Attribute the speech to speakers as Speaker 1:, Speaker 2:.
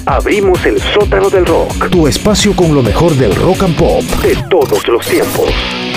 Speaker 1: abrimos el sótano del rock.
Speaker 2: Tu espacio con lo mejor del rock and pop
Speaker 1: de todos los tiempos.